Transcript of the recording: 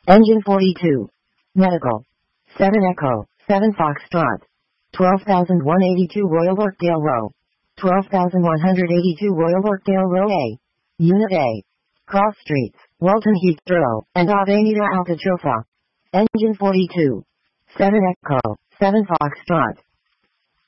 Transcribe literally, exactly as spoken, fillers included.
Engine forty-two. Medical. seven Echo, seven Foxtrot. twelve thousand one hundred eighty-two Royal Oakdale Row. twelve thousand one hundred eighty-two Royal Oakdale Row A. Unit A. Cross Streets, Walton Heathrow, and Avenida Alta Chofa. Engine forty-two. seven Echo, seven Foxtrot.